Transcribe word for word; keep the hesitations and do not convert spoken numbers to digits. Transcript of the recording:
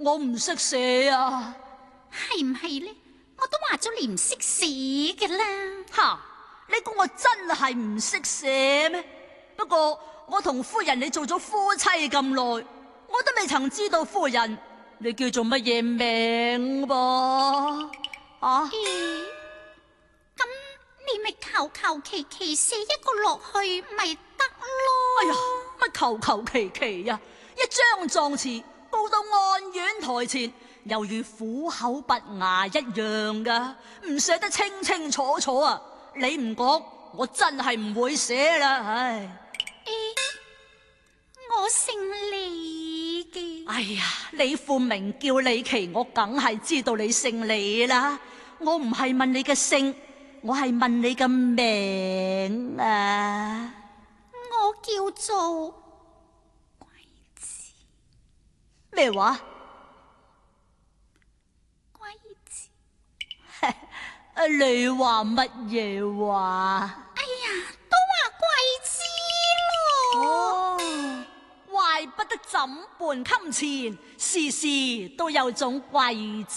我唔識寫啊。 係唔係呢？我都話咗你唔識寫嘅啦。 吓，你估我真係唔識寫咩？不過我同夫人你做咗夫妻咁耐，我都未曾知道夫人你叫做乜嘢名噃？啊？ 咦、咁你咪求求其其寫一個落去咪得咯？ 哎呀，乜求求其其呀？一張狀詞報到案院台前，猶如苦口拔牙一樣噶，唔寫得清清楚楚啊！你唔講，我真係唔會寫啦，唉。 我姓李嘅。 哎呀，你副名叫李琦，我梗係知道你姓李啦。我唔係問你嘅姓，我係問你嘅名啊。 我叫做桂子。 咩話？ 桂子。 你話乜嘢話？ 哎呀，都話桂子咯。 哦，怪不得枕畔襟前，時時都有種桂子。